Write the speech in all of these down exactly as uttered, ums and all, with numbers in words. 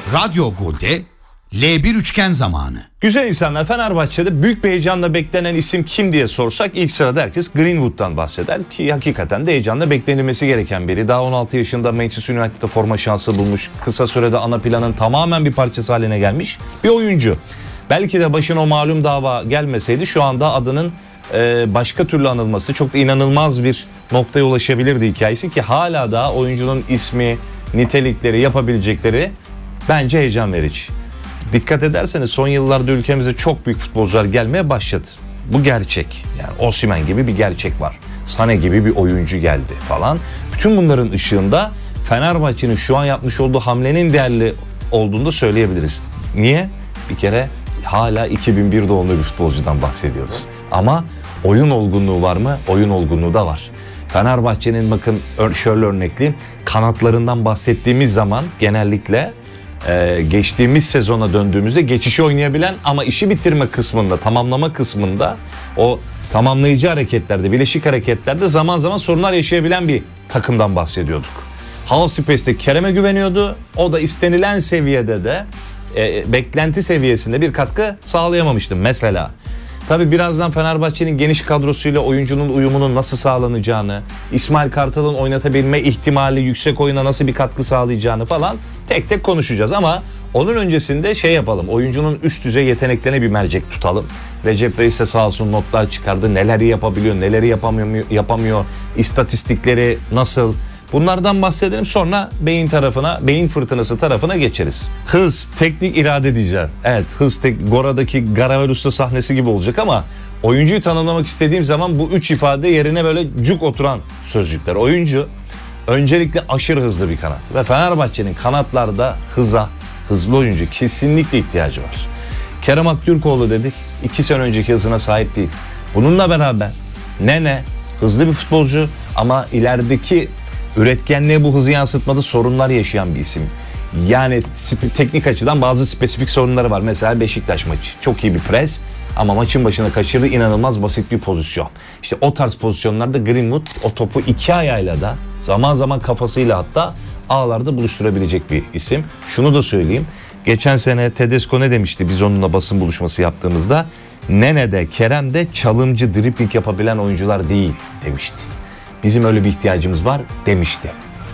Radyo Gol'de L bir üçgen zamanı. Güzel insanlar, Fenerbahçe'de büyük bir heyecanla beklenen isim kim diye sorsak ilk sırada herkes Greenwood'dan bahseder ki hakikaten de heyecanla beklenilmesi gereken biri. Daha on altı yaşında Manchester United'da forma şansı bulmuş, kısa sürede ana planın tamamen bir parçası haline gelmiş bir oyuncu. Belki de başına o malum dava gelmeseydi şu anda adının e, başka türlü anılması çok da inanılmaz bir noktaya ulaşabilirdi hikayesi ki hala da oyuncunun ismi, nitelikleri, yapabilecekleri bence heyecan verici. Dikkat ederseniz son yıllarda ülkemize çok büyük futbolcular gelmeye başladı. Bu gerçek. Yani Osimhen gibi bir gerçek var. Sané gibi bir oyuncu geldi falan. Bütün bunların ışığında Fenerbahçe'nin şu an yapmış olduğu hamlenin değerli olduğunu da söyleyebiliriz. Niye? Bir kere hala iki bin bir doğumlu bir futbolcudan bahsediyoruz. Ama oyun olgunluğu var mı? Oyun olgunluğu da var. Fenerbahçe'nin bakın şöyle örnekleyeyim. Kanatlarından bahsettiğimiz zaman genellikle Ee, geçtiğimiz sezona döndüğümüzde geçişi oynayabilen ama işi bitirme kısmında, tamamlama kısmında o tamamlayıcı hareketlerde, bileşik hareketlerde zaman zaman sorunlar yaşayabilen bir takımdan bahsediyorduk. Halsipes'te Kerem'e güveniyordu. O da istenilen seviyede de e, beklenti seviyesinde bir katkı sağlayamamıştı mesela. Tabii birazdan Fenerbahçe'nin geniş kadrosuyla oyuncunun uyumunun nasıl sağlanacağını, İsmail Kartal'ın oynatabilme ihtimali yüksek oyuna nasıl bir katkı sağlayacağını falan tek tek konuşacağız. Ama onun öncesinde şey yapalım, oyuncunun üst düzey yeteneklerine bir mercek tutalım. Recep Reis de sağ olsun notlar çıkardı, neleri yapabiliyor, neleri yapamıyor, yapamıyor, istatistikleri nasıl... Bunlardan bahsedelim, sonra beyin tarafına, beyin fırtınası tarafına geçeriz. Hız, teknik irade diyeceğim. Evet, hız, tek, Gora'daki Garavel Usta sahnesi gibi olacak ama oyuncuyu tanımlamak istediğim zaman bu üç ifade yerine böyle cuk oturan sözcükler. Oyuncu öncelikle aşırı hızlı bir kanat ve Fenerbahçe'nin kanatlarda hıza, hızlı oyuncu kesinlikle ihtiyacı var. Kerem Aktürkoğlu dedik, iki sene önceki hızına sahip değil. Bununla beraber Nene hızlı bir futbolcu ama ilerideki üretkenliğe bu hızı yansıtmada sorunlar yaşayan bir isim. Yani teknik açıdan bazı spesifik sorunları var. Mesela Beşiktaş maçı. Çok iyi bir pres ama maçın başına kaçırdığı inanılmaz basit bir pozisyon. İşte o tarz pozisyonlarda Greenwood o topu iki ayağıyla da zaman zaman kafasıyla hatta ağlarda buluşturabilecek bir isim. Şunu da söyleyeyim. Geçen sene Tedesco ne demişti biz onunla basın buluşması yaptığımızda? Nene de Kerem de çalımcı, dribling yapabilen oyuncular değil demişti. Bizim öyle bir ihtiyacımız var demişti.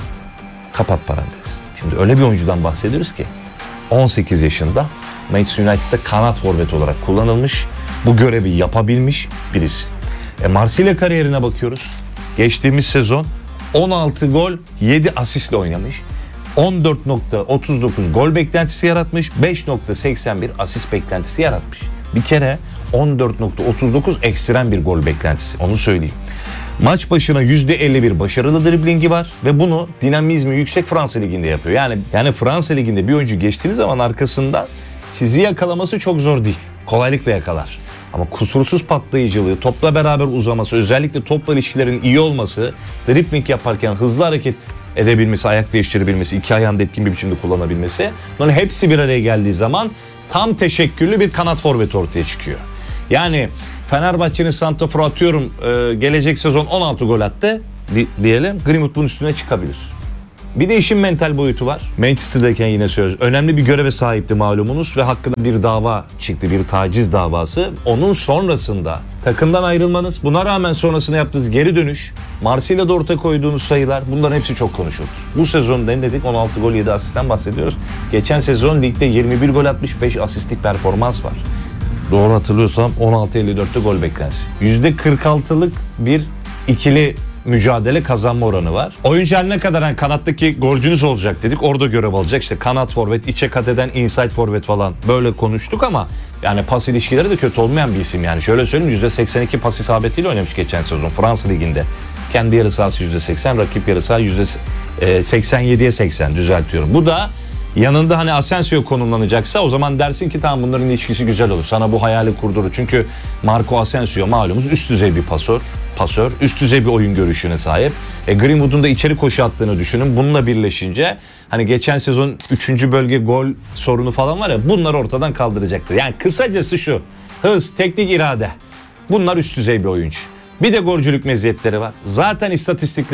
Kapat parantez. Şimdi öyle bir oyuncudan bahsediyoruz ki on sekiz yaşında Manchester United'da kanat forvet olarak kullanılmış, bu görevi yapabilmiş birisi. E Marsilya kariyerine bakıyoruz. Geçtiğimiz sezon on altı gol, yedi asistle oynamış. on dört nokta otuz dokuz gol beklentisi yaratmış, beş nokta seksen bir asist beklentisi yaratmış. Bir kere on dört nokta otuz dokuz ekstrem bir gol beklentisi, onu söyleyeyim. Maç başına yüzde elli bir başarılı driblingi var ve bunu dinamizmi yüksek Fransa Ligi'nde yapıyor. Yani yani Fransa Ligi'nde bir oyuncu geçtiğiniz zaman arkasından sizi yakalaması çok zor değil. Kolaylıkla yakalar. Ama kusursuz patlayıcılığı, topla beraber uzaması, özellikle topla ilişkilerin iyi olması, dribling yaparken hızlı hareket edebilmesi, ayak değiştirebilmesi, iki ayağını da etkin bir biçimde kullanabilmesi, bunların hepsi bir araya geldiği zaman tam teşekküllü bir kanat forvet ortaya çıkıyor. Yani Fenerbahçe'nin santraforu atıyorum e, gelecek sezon on altı gol attı di- diyelim. Greenwood bunun üstüne çıkabilir. Bir de işin mental boyutu var. Manchester'dayken yine söylüyoruz. Önemli bir göreve sahipti malumunuz ve hakkında bir dava çıktı. Bir taciz davası. Onun sonrasında takımdan ayrılmanız, buna rağmen sonrasında yaptığınız geri dönüş, Marsilya'da ortaya koyduğunuz sayılar, bunların hepsi çok konuşuldu. Bu sezon ne dedik? on altı gol yedi asistten bahsediyoruz. Geçen sezon ligde yirmi bir gol atmış, beş asistlik performans var. Doğru hatırlıyorsam on altı elli dörtte gol beklentisi. yüzde kırk altılık bir ikili mücadele kazanma oranı var. Oyuncu haline kadar yani kanattaki golcünüz olacak dedik. Orada görev alacak. İşte kanat forvet, içe kat eden inside forvet falan böyle konuştuk ama yani pas ilişkileri de kötü olmayan bir isim yani. Şöyle söyleyeyim, yüzde seksen iki pas isabetiyle oynamış geçen sezon Fransa Ligi'nde. Kendi yarı sahası yüzde seksen, rakip yarı saha yüzde seksen yediye seksen düzeltiyorum. Bu da yanında hani Asensio konumlanacaksa o zaman dersin ki tamam bunların ilişkisi güzel olur. Sana bu hayali kurdurur. Çünkü Marco Asensio malumuz üst düzey bir pasör. Pasör, üst düzey bir oyun görüşüne sahip. E Greenwood'un da içeri koşu attığını düşünün. Bununla birleşince hani geçen sezon üçüncü bölge gol sorunu falan var ya, bunlar ortadan kaldıracaktır. Yani kısacası şu: hız, teknik irade. Bunlar üst düzey bir oyuncu. Bir de golcülük meziyetleri var. Zaten istatistikler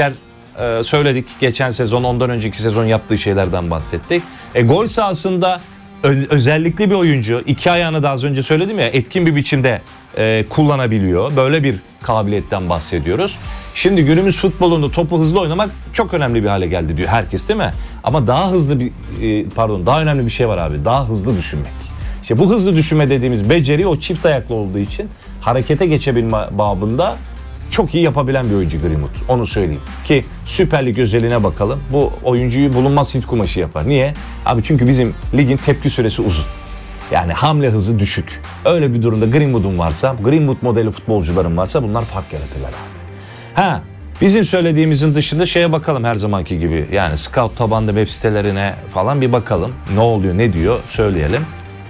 e, söyledik. Geçen sezon, ondan önceki sezon yaptığı şeylerden bahsettik. E, gol sahasında ö- özellikle bir oyuncu. İki ayağını da az önce söyledim ya, etkin bir biçimde e, kullanabiliyor. Böyle bir kabiliyetten bahsediyoruz. Şimdi günümüz futbolunda topu hızlı oynamak çok önemli bir hale geldi diyor herkes, değil mi? Ama daha hızlı bir e, pardon daha önemli bir şey var abi. Daha hızlı düşünmek. İşte bu hızlı düşünme dediğimiz beceri o çift ayaklı olduğu için harekete geçebilme babında çok iyi yapabilen bir oyuncu Greenwood. Onu söyleyeyim. Ki Süper Lig özeline bakalım. Bu oyuncuyu bulunmaz hit kumaşı yapar. Niye? Abi çünkü bizim ligin tepki süresi uzun. Yani hamle hızı düşük. Öyle bir durumda Greenwood'un varsa, Greenwood modeli futbolcuların varsa bunlar fark yaratırlar abi. Ha, bizim söylediğimizin dışında şeye bakalım her zamanki gibi. Yani scout tabanlı web sitelerine falan bir bakalım. Ne oluyor, ne diyor söyleyelim.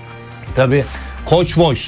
Tabii Coach Voice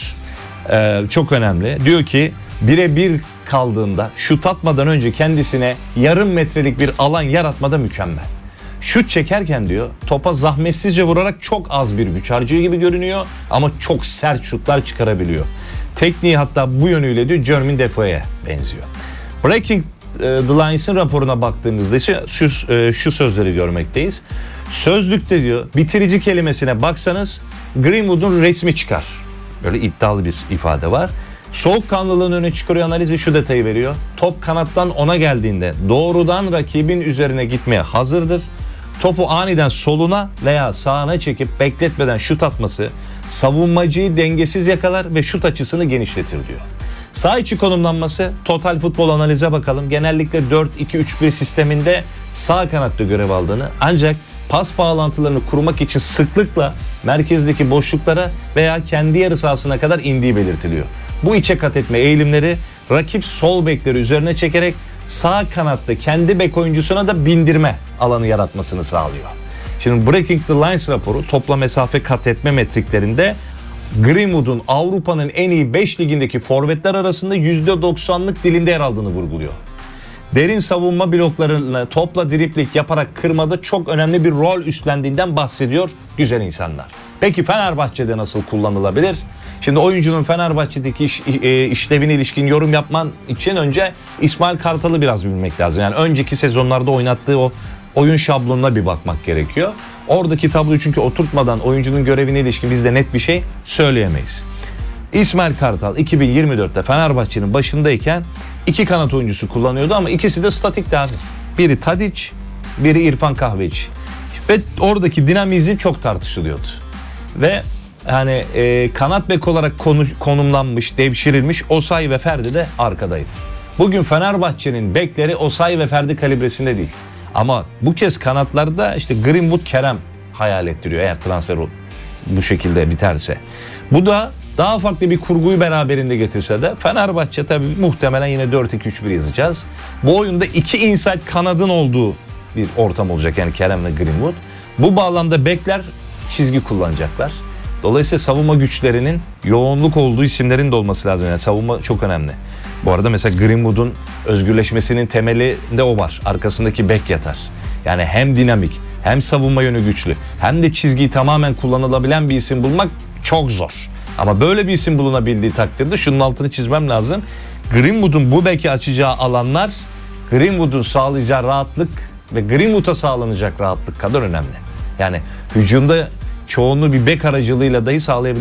e, çok önemli. Diyor ki birebir kaldığında şut atmadan önce kendisine yarım metrelik bir alan yaratmada mükemmel. Şut çekerken diyor topa zahmetsizce vurarak çok az bir güç harcıyor gibi görünüyor ama çok sert şutlar çıkarabiliyor. Tekniği hatta bu yönüyle diyor Jermaine Defoe'ye benziyor. Breaking the Lines'ın raporuna baktığımızda ise şu, şu sözleri görmekteyiz. Sözlükte diyor bitirici kelimesine baksanız Greenwood'un resmi çıkar. Böyle iddialı bir ifade var. Soğukkanlılığını öne çıkarıyor analiz ve şu detayı veriyor. Top kanattan ona geldiğinde doğrudan rakibin üzerine gitmeye hazırdır. Topu aniden soluna veya sağına çekip bekletmeden şut atması savunmacıyı dengesiz yakalar ve şut açısını genişletir diyor. Sağ içi konumlanması, total futbol analize bakalım. Genellikle dört iki üç bir sisteminde sağ kanatta görev aldığını ancak pas bağlantılarını kurmak için sıklıkla merkezdeki boşluklara veya kendi yarı sahasına kadar indiği belirtiliyor. Bu içe kat etme eğilimleri rakip sol bekleri üzerine çekerek sağ kanatta kendi bek oyuncusuna da bindirme alanı yaratmasını sağlıyor. Şimdi Breaking the Lines raporu topla mesafe kat etme metriklerinde Greenwood'un Avrupa'nın en iyi beş ligindeki forvetler arasında yüzde doksanlık dilinde yer aldığını vurguluyor. Derin savunma bloklarını topla driplik yaparak kırmada çok önemli bir rol üstlendiğinden bahsediyor güzel insanlar. Peki Fenerbahçe'de nasıl kullanılabilir? Şimdi oyuncunun Fenerbahçe'deki iş, e, işlevine ilişkin yorum yapman için önce İsmail Kartal'ı biraz bilmek lazım. Yani önceki sezonlarda oynattığı o oyun şablonuna bir bakmak gerekiyor. Oradaki tabloyu çünkü oturtmadan oyuncunun görevine ilişkin biz de net bir şey söyleyemeyiz. İsmail Kartal iki bin yirmi dörtte Fenerbahçe'nin başındayken iki kanat oyuncusu kullanıyordu ama ikisi de statikti abi. Biri Tadic, biri İrfan Kahveci. Ve oradaki dinamizm çok tartışılıyordu. Ve hani e, kanat bek olarak konu, konumlanmış, devşirilmiş Osayi ve Ferdi de arkadaydı. Bugün Fenerbahçe'nin bekleri Osayi ve Ferdi kalibresinde değil. Ama bu kez kanatlarda işte Greenwood, Kerem hayal ettiriyor eğer transfer bu şekilde biterse. Bu da daha farklı bir kurguyu beraberinde getirse de Fenerbahçe tabii muhtemelen yine dört iki üç bir yazacağız. Bu oyunda iki inside kanadın olduğu bir ortam olacak yani Kerem ve Greenwood. Bu bağlamda bekler çizgi kullanacaklar. Dolayısıyla savunma güçlerinin yoğunluk olduğu isimlerin de olması lazım. Yani savunma çok önemli. Bu arada mesela Greenwood'un özgürleşmesinin temelinde o var. Arkasındaki bek yatar. Yani hem dinamik, hem savunma yönü güçlü, hem de çizgiyi tamamen kullanılabilen bir isim bulmak çok zor. Ama böyle bir isim bulunabildiği takdirde şunun altını çizmem lazım. Greenwood'un bu beki açacağı alanlar Greenwood'un sağlayacağı rahatlık ve Greenwood'a sağlanacak rahatlık kadar önemli. Yani hücumda çoğunluğu bir bek aracılığıyla dahi sağlayabilir.